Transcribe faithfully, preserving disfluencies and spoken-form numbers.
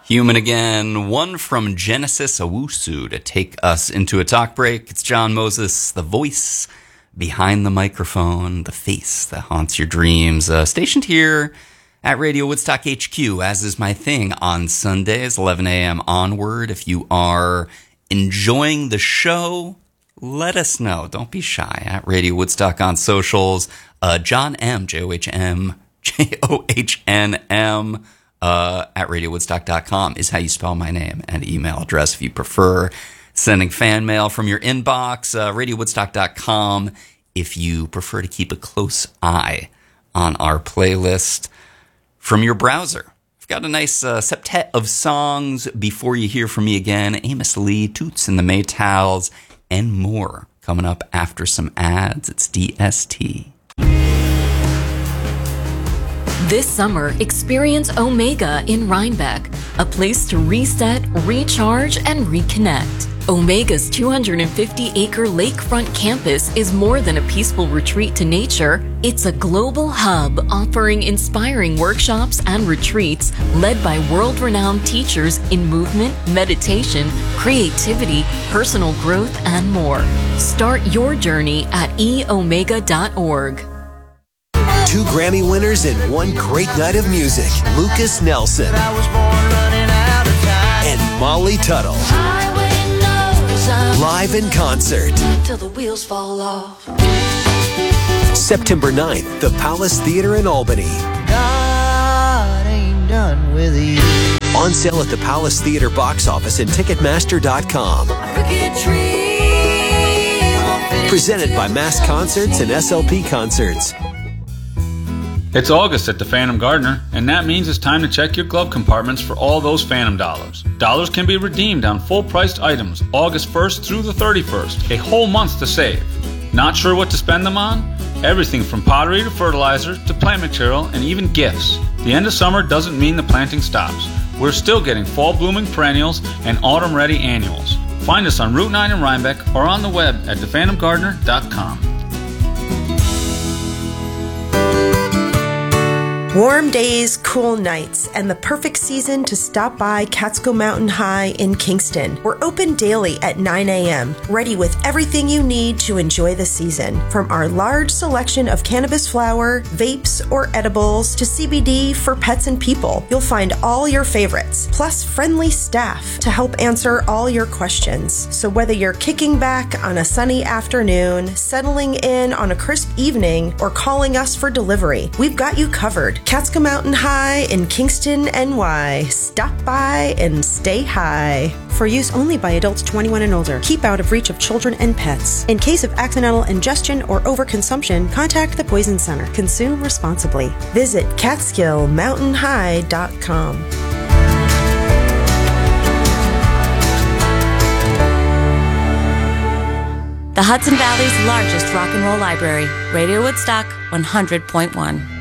Human again, one from Genesis Owusu to take us into a talk break. It's John Moses, the voice behind the microphone, the face that haunts your dreams, uh, stationed here at Radio Woodstock H Q, as is my thing on Sundays, eleven a.m. onward. If you are enjoying the show, let us know. Don't be shy. At Radio Woodstock on socials, uh, John M, J O H M, J O H N M, Uh, at radio woodstock dot com is how you spell my name, and email address if you prefer sending fan mail from your inbox, uh, radio woodstock dot com if you prefer to keep a close eye on our playlist from your browser. I've got a nice uh, septet of songs before you hear from me again. Amos Lee, Toots and the Maytals, and more coming up after some ads. It's D S T. This summer, experience Omega in Rhinebeck, a place to reset, recharge, and reconnect. Omega's two hundred fifty acre lakefront campus is more than a peaceful retreat to nature. It's a global hub offering inspiring workshops and retreats led by world-renowned teachers in movement, meditation, creativity, personal growth, and more. Start your journey at e omega dot org. Two Grammy winners in one great night of music. Lucas Nelson and Molly Tuttle. Live in concert. Till the wheels fall off. September ninth, the Palace Theater in Albany. God ain't done with you. On sale at the Palace Theater box office and ticketmaster dot com. Presented by Mass Concerts and S L P Concerts. It's August at the Phantom Gardener, and that means it's time to check your glove compartments for all those Phantom dollars. Dollars can be redeemed on full-priced items August first through the thirty-first, a whole month to save. Not sure what to spend them on? Everything from pottery to fertilizer to plant material and even gifts. The end of summer doesn't mean the planting stops. We're still getting fall-blooming perennials and autumn-ready annuals. Find us on Route nine in Rhinebeck or on the web at the phantom gardener dot com. Warm days, cool nights, and the perfect season to stop by Catskill Mountain High in Kingston. We're open daily at nine a.m., ready with everything you need to enjoy the season. From our large selection of cannabis flower, vapes, or edibles to C B D for pets and people, you'll find all your favorites, plus friendly staff to help answer all your questions. So whether you're kicking back on a sunny afternoon, settling in on a crisp evening, or calling us for delivery, we've got you covered. Catskill Mountain High in Kingston, N Y. Stop by and stay high. For use only by adults twenty-one and older. Keep out of reach of children and pets. In case of accidental ingestion or overconsumption, contact the Poison Center. Consume responsibly. Visit catskill mountain high dot com. The Hudson Valley's largest rock and roll library, Radio Woodstock one hundred point one.